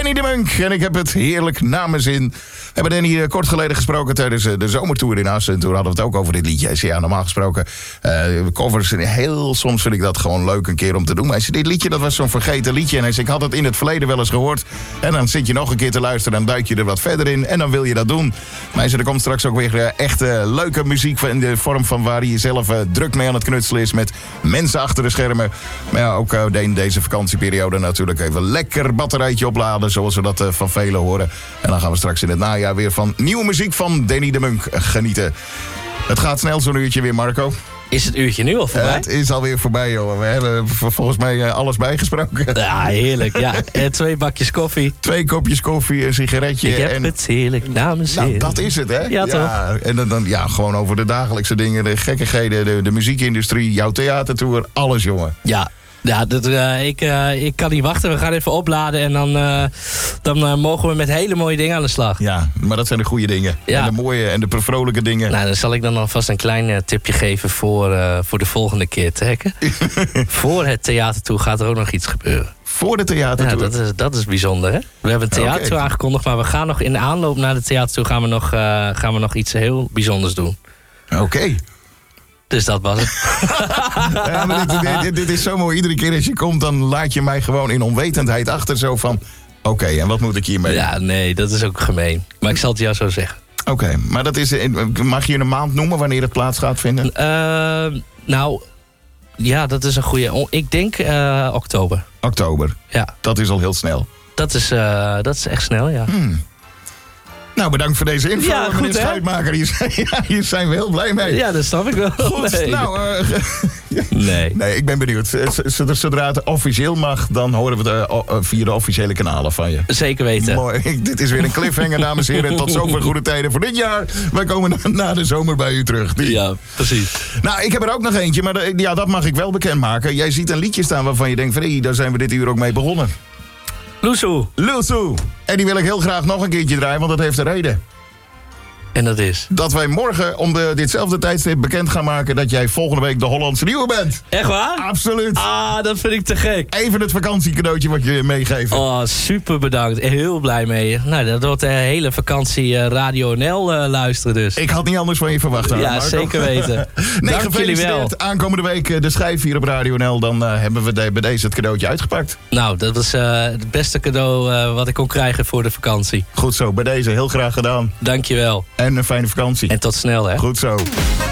Danny de Munk. En ik heb het heerlijk naar mijn zin. We hebben Danny kort geleden gesproken tijdens de zomertour in Assen. En toen hadden we het ook over dit liedje. Hij zei, ja, normaal gesproken covers, heel soms vind ik dat gewoon leuk een keer om te doen. Maar hij zei, dit liedje, dat was zo'n vergeten liedje. En hij zei, ik had het in het verleden wel eens gehoord. En dan zit je nog een keer te luisteren, dan duik je er wat verder in. En dan wil je dat doen. Maar hij zei, er komt straks ook weer echt leuke muziek in de vorm van waar hij zelf druk mee aan het knutselen is. Met mensen achter de schermen. Maar ja, ook in deze vakantieperiode natuurlijk even lekker batterijtje opladen. Zoals we dat van velen horen. En dan gaan we straks in het najaar weer van nieuwe muziek van Danny de Munk genieten. Het gaat snel zo'n uurtje weer, Marco. Is het uurtje nu al voorbij? Het is alweer voorbij, joh. We hebben volgens mij alles bijgesproken. Ja, heerlijk. Ja. 2 bakjes koffie. 2 kopjes koffie, een sigaretje. Ik heb het heerlijk namens nou, dat is het, hè? Ja, toch? En dan gewoon over de dagelijkse dingen, de gekkigheden, de muziekindustrie, jouw theatertour, alles, jongen. Ja, ik kan niet wachten. We gaan even opladen en dan mogen we met hele mooie dingen aan de slag. Ja, maar dat zijn de goede dingen. Ja. En de mooie en de vrolijke dingen. Nou, dan zal ik dan alvast een klein tipje geven voor de volgende keer, Tekke. Voor het theatertour gaat er ook nog iets gebeuren. Voor de theatertour? Ja, dat is bijzonder, hè? We hebben een theatertour aangekondigd, maar we gaan nog in de aanloop naar de theatertour gaan we nog iets heel bijzonders doen. Oké. Dus dat was het. Ja, maar dit is zo mooi. Iedere keer als je komt, dan laat je mij gewoon in onwetendheid achter. Zo van, oké, en wat moet ik hiermee? Ja, nee, dat is ook gemeen. Maar ik zal het jou zo zeggen. Oké, maar dat is, mag je een maand noemen wanneer het plaats gaat vinden? Nou, ja, dat is een goede. Ik denk oktober. Oktober? Ja. Dat is al heel snel. Dat is echt snel, ja. Nou, bedankt voor deze info, ja, meneer Schuitmaker. Hier zijn we heel blij mee. Ja, dat snap ik wel. Goed, nee. Nou, nee, ik ben benieuwd. Zodra het officieel mag, dan horen we het via de officiële kanalen van je. Zeker weten. Mooi. Dit is weer een cliffhanger, dames en heren. Tot zover goede tijden voor dit jaar. Wij komen na de zomer bij u terug. Ja, precies. Nou, ik heb er ook nog eentje, maar dat mag ik wel bekendmaken. Jij ziet een liedje staan waarvan je denkt van, daar zijn we dit uur ook mee begonnen. Loesoe. En die wil ik heel graag nog een keertje draaien, want dat heeft een reden. En dat is? Dat wij morgen om ditzelfde tijdstip bekend gaan maken dat jij volgende week de Hollandse Nieuwe bent. Echt waar? Absoluut. Ah, dat vind ik te gek. Even het vakantiecadeautje wat je meegeeft. Oh, super bedankt. Heel blij mee. Nou, dat wordt de hele vakantie Radio NL luisteren dus. Ik had niet anders van je verwacht. Ja, Marco. Zeker weten. Dank jullie wel. Aankomende week de schijf hier op Radio NL. Dan hebben we bij deze het cadeautje uitgepakt. Nou, dat was het beste cadeau wat ik kon krijgen voor de vakantie. Goed zo, bij deze heel graag gedaan. Dankjewel. En een fijne vakantie. En tot snel, hè. Goed zo.